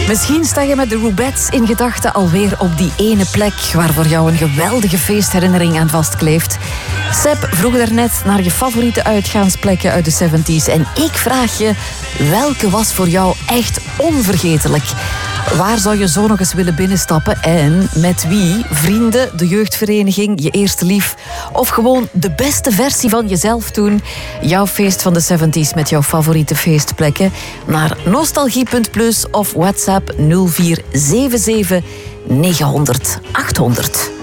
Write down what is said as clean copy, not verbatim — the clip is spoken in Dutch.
Misschien sta je met de Roubettes in gedachten alweer op die ene plek waar voor jou een geweldige feestherinnering aan vastkleeft. Seb vroeg daarnet naar je favoriete uitgaansplekken uit de 70s. En ik vraag je, welke was voor jou echt onvergetelijk? Waar zou je zo nog eens willen binnenstappen en met wie? Vrienden, de jeugdvereniging, je eerste lief of gewoon de beste versie van jezelf toen? Jouw feest van de 70s met jouw favoriete feestplekken naar nostalgie.plus of WhatsApp 0477 900 800.